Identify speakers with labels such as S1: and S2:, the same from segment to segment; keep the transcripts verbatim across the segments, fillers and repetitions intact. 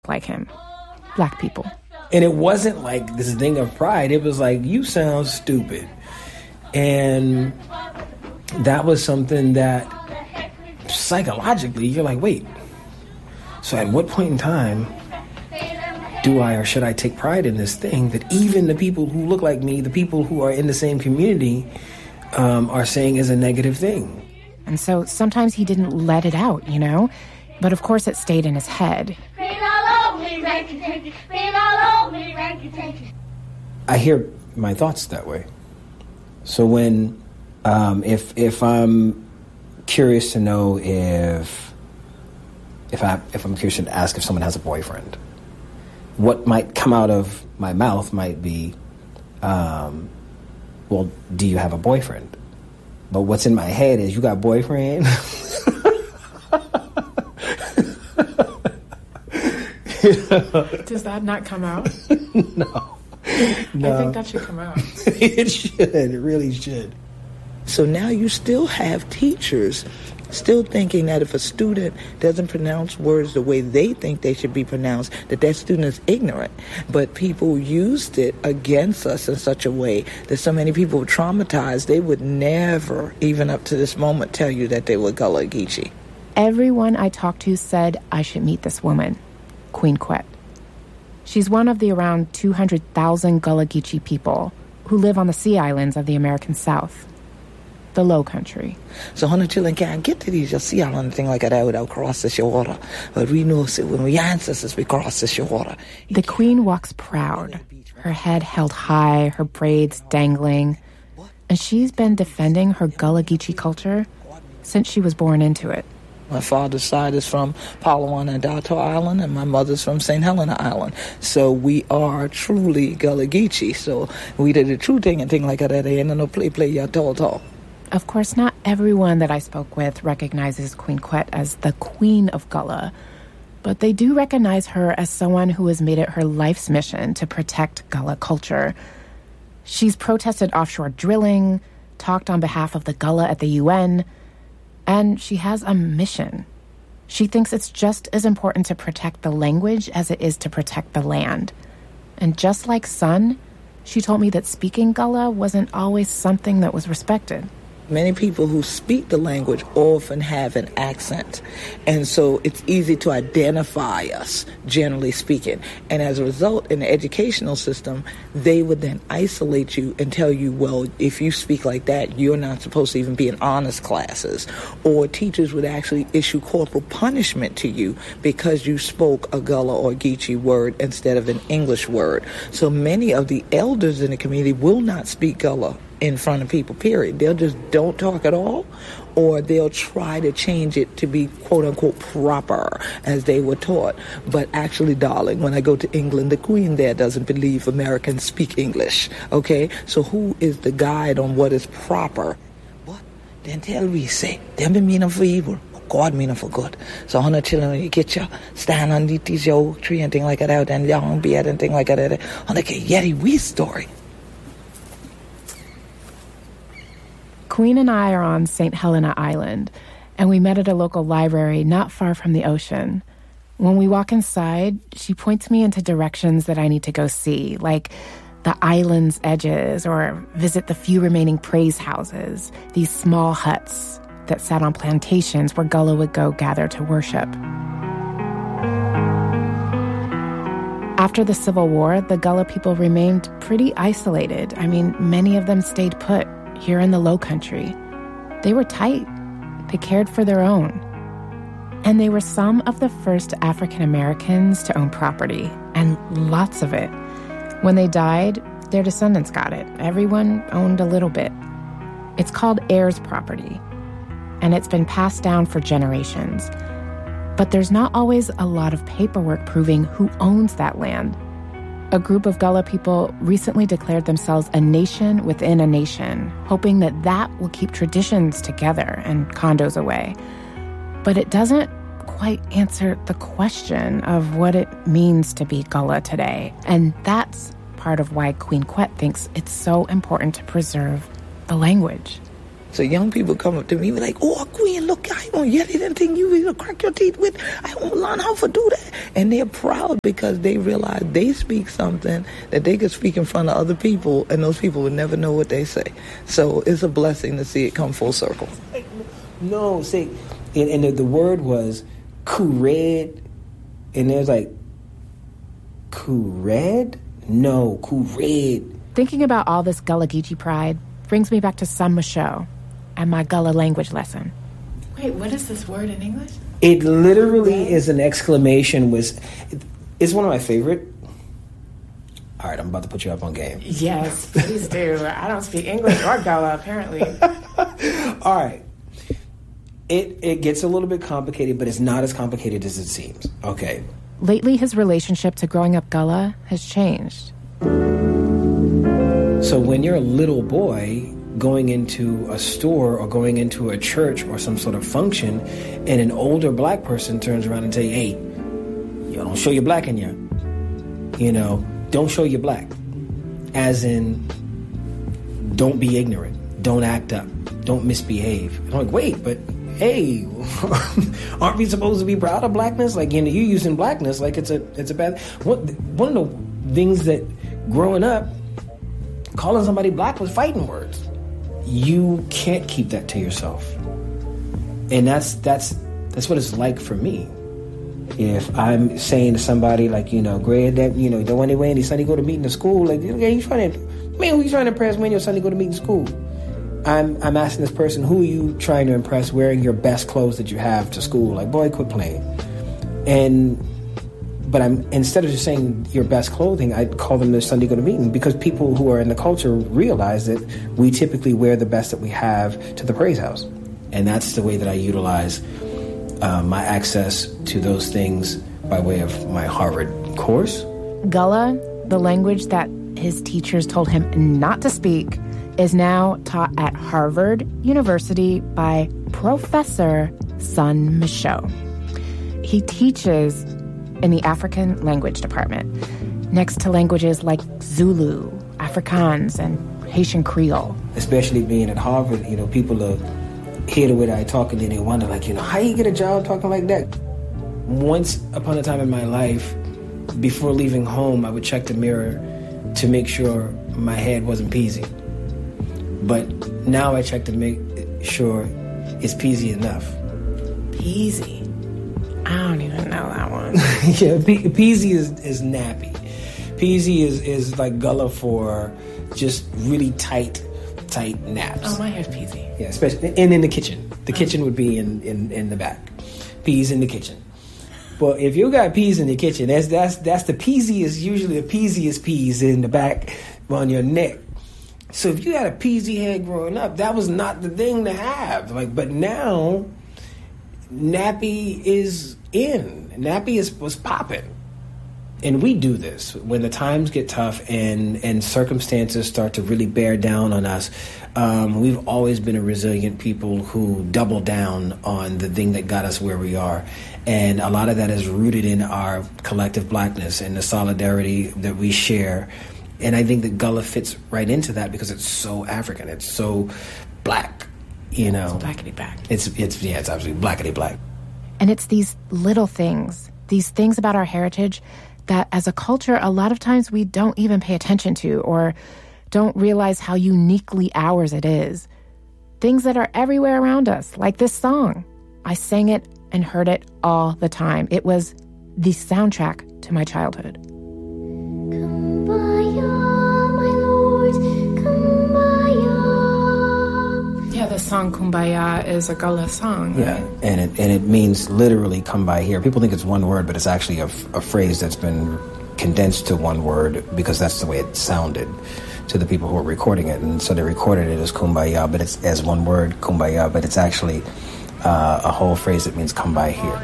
S1: like him, black people.
S2: And it wasn't like this thing of pride. It was like, you sound stupid. And that was something that psychologically, you're like, wait. So at what point in time do I or should I take pride in this thing that even the people who look like me, the people who are in the same community, um, are saying is a negative thing?
S1: And so sometimes he didn't let it out, you know? But of course it stayed in his head.
S2: I hear my thoughts that way. So when, um, if if I'm curious to know if if I if I'm curious to ask if someone has a boyfriend, what might come out of my mouth might be, um, well, do you have a boyfriend? But what's in my head is, you got a boyfriend?
S1: You know? Does that not come out?
S2: No. No.
S1: I think that should come out.
S2: It should. It really should.
S3: So now you still have teachers still thinking that if a student doesn't pronounce words the way they think they should be pronounced, that that student is ignorant. But people used it against us in such a way that so many people were traumatized, they would never, even up to this moment, tell you that they were Gullah Geechee.
S1: Everyone I talked to said I should meet this woman, Queen Quet. She's one of the around two hundred thousand Gullah Geechee people who live on the Sea Islands of the American South, the Low Country.
S3: So hundred children can't get to these Sea Island thing like that without cross the water. But we know so when we ancestors we cross the water.
S1: The Queen walks proud, her head held high, her braids dangling, and she's been defending her Gullah Geechee culture since she was born into it.
S3: My father's side is from Palawan and Dato Island, and my mother's from Saint Helena Island. So we are truly Gullah Geechee. So we did the true thing and thing like that. Ain't no play play ya tall tall.
S1: Of course, not everyone that I spoke with recognizes Queen Quet as the Queen of Gullah, but they do recognize her as someone who has made it her life's mission to protect Gullah culture. She's protested offshore drilling, talked on behalf of the Gullah at the U N, and she has a mission. She thinks it's just as important to protect the language as it is to protect the land. And just like Sun, she told me that speaking Gullah wasn't always something that was respected.
S3: Many people who speak the language often have an accent. And so it's easy to identify us, generally speaking. And as a result, in the educational system, they would then isolate you and tell you, well, if you speak like that, you're not supposed to even be in honors classes. Or teachers would actually issue corporal punishment to you because you spoke a Gullah or Geechee word instead of an English word. So many of the elders in the community will not speak Gullah in front of people, period. They'll just don't talk at all, or they'll try to change it to be quote-unquote proper, as they were taught. But actually, darling, when I go to England, the Queen there doesn't believe Americans speak English, okay? So who is the guide on what is proper? What? Then tell we say, them be meaning for evil, God meaning for good. So hundred children, you get you, stand underneath these oak tree and thing like that out, and young beard and thing like that, on the Yeti we story.
S1: Queen and I are on Saint Helena Island, and we met at a local library not far from the ocean. When we walk inside, she points me into directions that I need to go see, like the island's edges, or visit the few remaining praise houses, these small huts that sat on plantations where Gullah would go gather to worship. After the Civil War, the Gullah people remained pretty isolated. I mean, many of them stayed put here in the Low Country. They were tight. They cared for their own. And they were some of the first African Americans to own property, and lots of it. When they died, their descendants got it. Everyone owned a little bit. It's called heirs property, and it's been passed down for generations. But there's not always a lot of paperwork proving who owns that land. A group of Gullah people recently declared themselves a nation within a nation, hoping that that will keep traditions together and condos away. But it doesn't quite answer the question of what it means to be Gullah today. And that's part of why Queen Quet thinks it's so important to preserve the language.
S3: So young people come up to me like, oh, Queen, look, I want yet anything you will crack your teeth with. I want to learn how to do that. And they're proud because they realize they speak something that they could speak in front of other people, and those people would never know what they say. So it's a blessing to see it come full circle.
S2: No, see, and, and the, the word was kured, and there's like, kured? No, kured.
S1: Thinking about all this Gullah Geechee pride brings me back to Sam Michaud and my Gullah language lesson. Wait, what is this word in English?
S2: It literally is an exclamation. Was It's one of my favorite. All right, I'm about to put you up on game.
S1: Yes, please do. I don't speak English or Gullah, apparently.
S2: All right. It it gets a little bit complicated, but it's not as complicated as it seems. Okay.
S1: Lately, his relationship to growing up Gullah has changed.
S2: So when you're a little boy going into a store or going into a church or some sort of function, and an older black person turns around and tell you, hey, you don't show your black in you. You know, don't show your black. As in, don't be ignorant. Don't act up. Don't misbehave. And I'm like, wait, but hey, aren't we supposed to be proud of blackness? Like, you know, you using blackness like it's a it's a bad. What, one of the things that growing up, calling somebody black was fighting words. You can't keep that to yourself, and that's that's that's what it's like for me. If I'm saying to somebody like, you know, Greg, that you know, the one day when his son go to meeting in school, like, okay, he's trying to, man, who you trying to impress when your son go to meeting school? I'm I'm asking this person, who are you trying to impress wearing your best clothes that you have to school? Like, boy, quit playing. And but I'm instead of just saying your best clothing, I call them their Sunday go to meeting, because people who are in the culture realize that we typically wear the best that we have to the praise house, and that's the way that I utilize uh, my access to those things by way of my Harvard course.
S1: Gullah, the language that his teachers told him not to speak, is now taught at Harvard University by Professor Sam Michaud. He teaches in the African language department, next to languages like Zulu, Afrikaans, and Haitian Creole.
S2: Especially being at Harvard, you know, people are hear the way I talk and then they wonder, like, you know, how you get a job talking like that? Once upon a time in my life, before leaving home, I would check the mirror to make sure my head wasn't peasy. But now I check to make sure it's peasy enough.
S1: Peasy? I don't even know that one.
S2: Yeah, pe- peasy is, is nappy. Peasy is, is like Gullah for just really tight, tight naps.
S1: Oh, my hair's peasy.
S2: Yeah, especially, and in the kitchen. The oh. kitchen would be in, in, in the back. Peas in the kitchen. But if you got peas in the kitchen, that's that's that's the peasiest, usually the peasiest peas in the back on your neck. So if you had a peasy head growing up, that was not the thing to have. Like, but now, nappy is in. Nappy is was popping. And we do this when the times get tough and, and circumstances start to really bear down on us. Um, we've always been a resilient people who double down on the thing that got us where we are. And a lot of that is rooted in our collective blackness and the solidarity that we share. And I think that Gullah fits right into that because it's so African. It's so black, you know.
S1: It's blackity black.
S2: It's, it's, yeah, it's absolutely blackity black.
S1: And it's these little things, these things about our heritage that as a culture, a lot of times we don't even pay attention to or don't realize how uniquely ours it is. Things that are everywhere around us, like this song. I sang it and heard it all the time. It was the soundtrack to my childhood. Kumbaya, my lords, kumbaya. Yeah, the song Kumbaya is a Gullah song.
S2: Yeah, right? and it and it means literally come by here. People think it's one word, but it's actually a, a phrase that's been condensed to one word because that's the way it sounded to the people who were recording it. And so they recorded it as Kumbaya, but it's as one word, Kumbaya, but it's actually uh, a whole phrase that means come by here.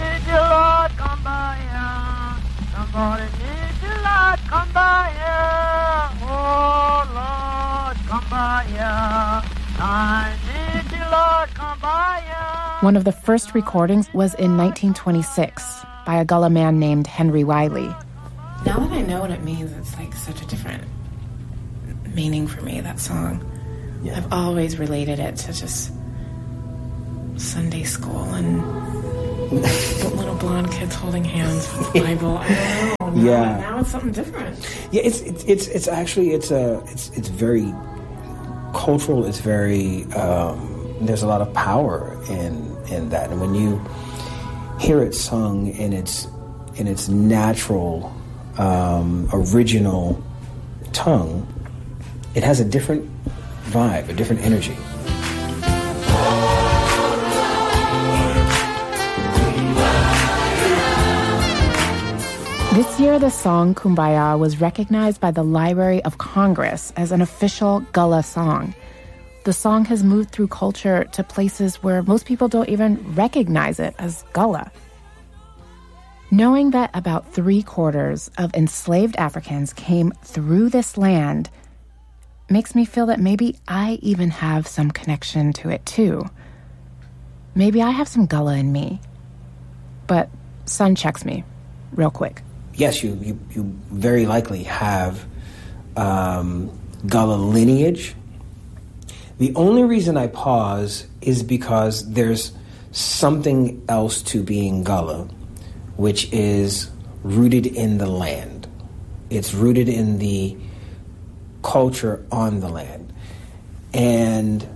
S4: Come by here, oh Lord, come by here. I need you, Lord, come by here.
S1: One of the first recordings was in nineteen twenty-six by a Gullah man named Henry Wiley. Now that I know what it means, it's like such a different meaning for me, that song.
S2: Yeah.
S1: I've always related it to just Sunday school and the little blonde kids holding hands with the Bible. I don't know. Now,
S2: Yeah.
S1: now it's something different.
S2: Yeah, it's it's it's, it's actually it's a it's it's very cultural. It's very um, there's a lot of power in in that, and when you hear it sung in its in its natural um, original tongue, it has a different vibe, a different energy.
S1: This year, the song Kumbaya was recognized by the Library of Congress as an official Gullah song. The song has moved through culture to places where most people don't even recognize it as Gullah. Knowing that about three quarters of enslaved Africans came through this land makes me feel that maybe I even have some connection to it too. Maybe I have some Gullah in me. But Sun checks me real quick.
S2: Yes, you, you, you very likely have um, Gullah lineage. The only reason I pause is because there's something else to being Gullah, which is rooted in the land. It's rooted in the culture on the land. And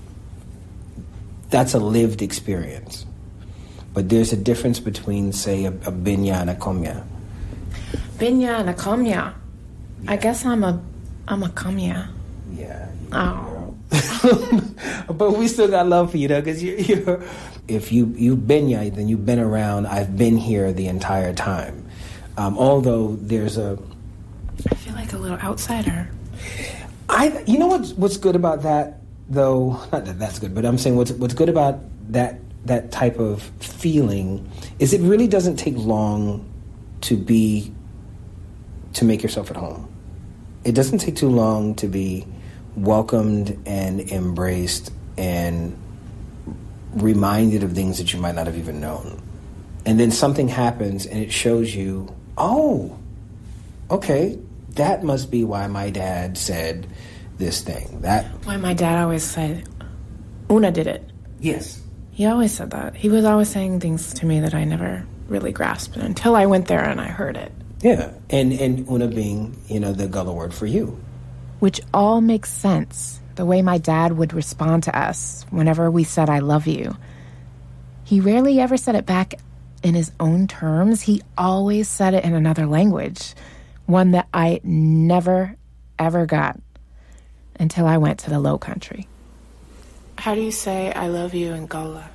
S2: that's a lived experience. But there's a difference between, say, a, a Binya and a Komya.
S1: Binya and a Kamya. I guess I'm a I'm a Kamya.
S2: Yeah.
S1: Oh.
S2: But we still got love for you, though, because you, you're, if you, you've been here, then you've been around. I've been here the entire time. Um, although there's a...
S1: I feel like a little outsider.
S2: I, you know what's, what's good about that, though? Not that that's good, but I'm saying what's, what's good about that, that type of feeling is it really doesn't take long to be... to make yourself at home. It doesn't take too long to be welcomed and embraced and reminded of things that you might not have even known. And then something happens and it shows you, oh, okay, that must be why my dad said this thing. That
S1: Why my dad always said, Una did it.
S2: Yes.
S1: He always said that. He was always saying things to me that I never really grasped until I went there and I heard it.
S2: Yeah, and, and Una being, you know, the Gullah word for you.
S1: Which all makes sense, the way my dad would respond to us whenever we said, I love you. He rarely ever said it back in his own terms. He always said it in another language, one that I never, ever got until I went to the Low Country. How do you say I love you in Gullah?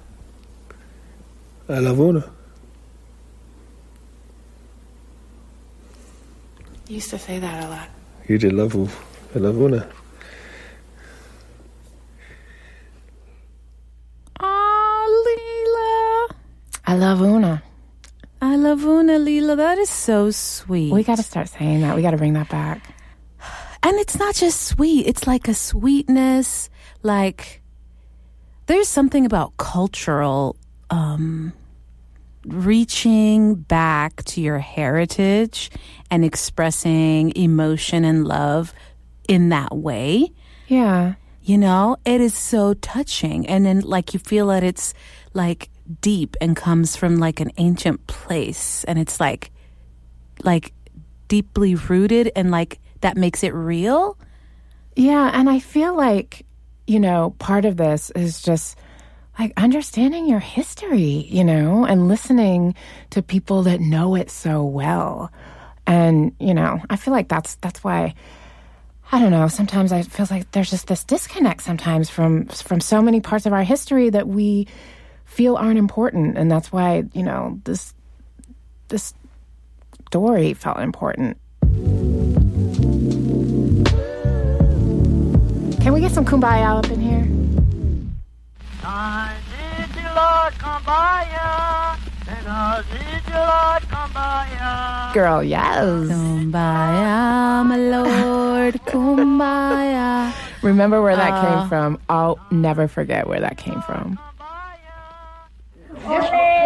S2: I love Una.
S1: You used to say that a lot.
S2: You did love Una. I love Una.
S1: Oh, Leela. I love Una.
S5: I love Una, Leela. That is so sweet.
S1: We got to start saying that. We got to bring that back.
S5: And it's not just sweet. It's like a sweetness. Like, there's something about cultural um, reaching back to your heritage and expressing emotion and love in that way.
S1: Yeah.
S5: You know, it is so touching. And then, like, you feel that it's, like, deep and comes from, like, an ancient place. And it's, like, like, deeply rooted and, like, that makes it real.
S1: Yeah, and I feel like, you know, part of this is just, like, understanding your history, you know, and listening to people that know it so well. And, you know, I feel like that's that's why... I don't know, sometimes I feel like there's just this disconnect sometimes from from so many parts of our history that we feel aren't important. And that's why, you know, this this story felt important. Can we get some kumbaya up in here?
S4: I need you, Lord, kumbaya. And I need you, Lord, kumbaya.
S1: Girl, yes.
S5: Kumbaya, my lord, kumbaya.
S1: Remember where that
S5: Uh,
S1: came from. I'll never forget where that came from.
S4: Kumbaya.